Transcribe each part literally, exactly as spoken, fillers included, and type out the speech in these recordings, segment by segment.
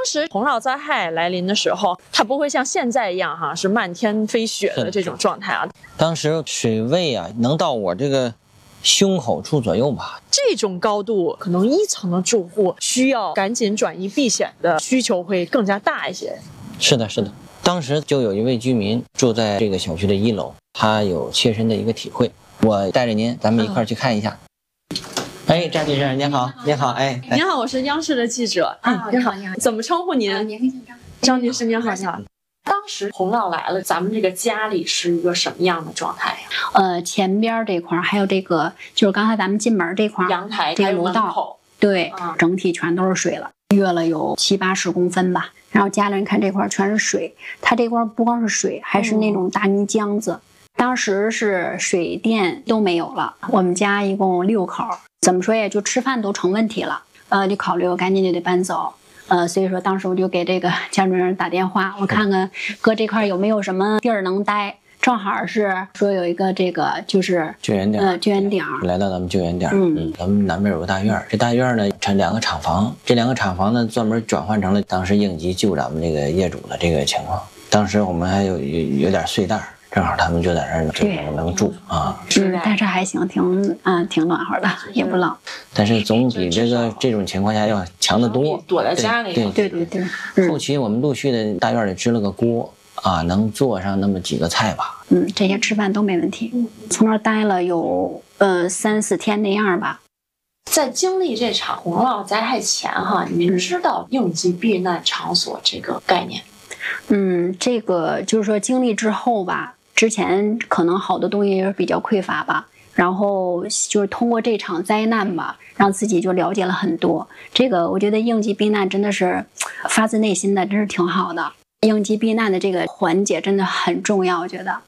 当时洪涝灾害来临的时候，它不会像现在一样哈，是漫天飞雪的这种状态啊。 当时水位啊，能到我这个胸口处左右吧。 这种高度，可能一层的住户需要赶紧转移避险的需求会更加大一些。 是的，是的。当时就有一位居民住在这个小区的一楼，他有切身的一个体会。我带着您，咱们一块儿去看一下。嗯、哎，张女士，您好，您好，哎， 您好，我是央视的记者。 啊，您好，您好， 怎么称呼您？ 年龄姓张。 张女士，您好，您好。当时洪涝来了，咱们这个家里是一个什么样的状态呀？ 呃，前边这块还有这个，就是刚才咱们进门这块， 阳台这个楼道，对、嗯，整体全都是水了，越了有七八十公分吧。然后家里人看这块全是水，它这块不光是水，还是那种大泥浆子。嗯、当时是水电都没有了，我们家一共六口，怎么说也就吃饭都成问题了。呃，就考虑我赶紧就得搬走。呃，所以说当时我就给这个家主任打电话，我看看搁这块有没有什么地儿能待。正好是说有一个这个就是救援点， 呃，救援点来到咱们救援点。嗯嗯，咱们南边有个大院，这大院呢产两个厂房，这两个厂房呢专门转换成了当时应急救咱们这个业主的这个情况。当时我们还有有有点碎蛋，正好他们就在这儿这能能住啊。 是，但是还行，挺嗯挺暖和的，也不冷。 但是总比这个这种情况下要强得多。 躲在家里。 对对对对。 嗯、后期我们陆续的大院里支了个锅。啊，能做上那么几个菜吧？ 嗯，这些吃饭都没问题。嗯、从那儿待了有呃三四天那样吧。 在经历这场洪涝灾害前哈，您知道应急避难场所这个概念？ 嗯，这个就是说经历之后吧，之前可能好多东西比较匮乏吧，然后就是通过这场灾难吧，让自己就了解了很多。这个我觉得应急避难真的是发自内心的，真是挺好的。应急避难的这个环节真的很重要，我觉得。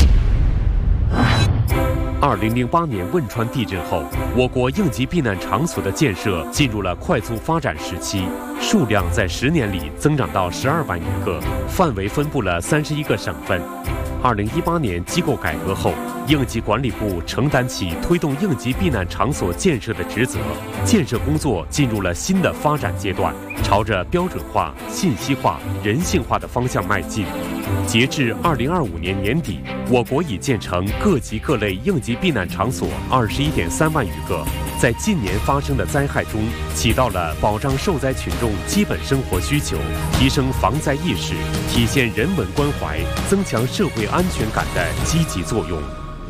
二零零八年汶川地震后，我国应急避难场所的建设进入了快速发展时期，数量在十年里增长到十二万余个，范围分布了三十一个省份。二零一八年机构改革后，应急管理部承担起推动应急避难场所建设的职责，建设工作进入了新的发展阶段，朝着标准化、信息化、人性化的方向迈进。截至二零二五年年底，我国已建成各级各类应急避难场所二十一点三万余个，在近年发生的灾害中，起到了保障受灾群众基本生活需求、提升防灾意识、体现人文关怀、增强社会安全感的积极作用。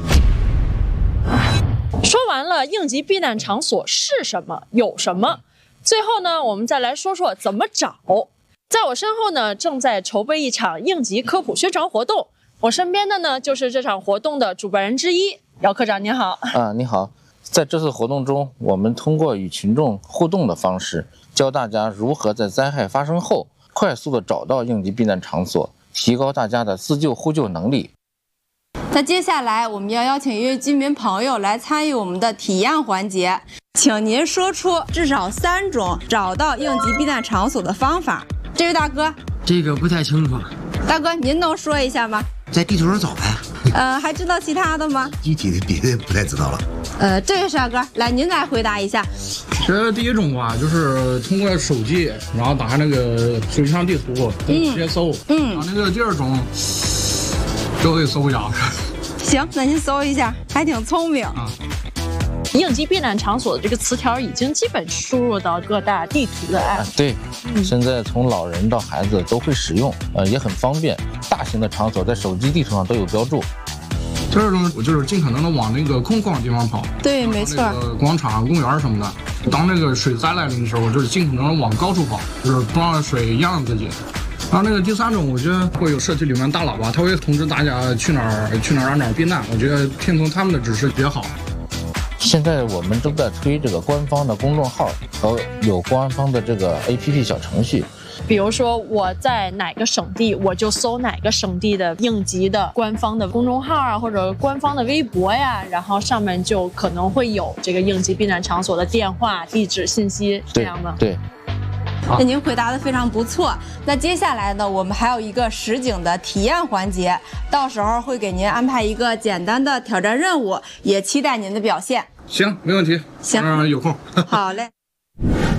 说完了应急避难场所是什么，有什么，最后呢，我们再来说说怎么找。在我身后呢，正在筹备一场应急科普宣传活动。我身边的呢，就是这场活动的主办人之一，姚科长，您好。 啊，你好。在这次活动中，我们通过与群众互动的方式，教大家如何在灾害发生后快速地找到应急避难场所，提高大家的自救互救能力。 那接下来我们要邀请一位居民朋友来参与我们的体验环节，请您说出至少三种找到应急避难场所的方法。这位大哥， 这个不太清楚。 大哥，您能说一下吗？ 在地图上找呗。 呃，还知道其他的吗？ 具体的别的不太知道了。 呃，这位大哥，来，您来回答一下。 这第一种吧，就是通过手机，然后打开那个手机上地图，直接搜。嗯。然后那个第二种，这我得搜一下。 行，那您搜一下，还挺聪明。啊。 应急避难场所的这个词条已经基本输入到各大地图的 app。 啊、对、嗯，现在从老人到孩子都会使用，呃，也很方便。大型的场所在手机地图上都有标注。 第二种，我就是尽可能的往那个空旷的地方跑。 对，没错。 广场、公园什么的。当那个水灾来临的时候，就是尽可能的往高处跑，就是不让水淹了自己。然后那个第三种，我觉得会有社区里面大喇叭，他会通知大家去哪儿去哪儿哪哪儿避难。我觉得听从他们的指示比较好。 现在我们正在推这个官方的公众号和有官方的这个 A P P 小程序。 比如说我在哪个省地，我就搜哪个省地的应急的官方的公众号啊，或者官方的微博呀，然后上面就可能会有这个应急避难场所的电话、地址信息，这样吗？ 对。 那您回答的非常不错。那接下来呢，我们还有一个实景的体验环节，到时候会给您安排一个简单的挑战任务，也期待您的表现。 行，没问题。 行， 嗯，有空。 好嘞。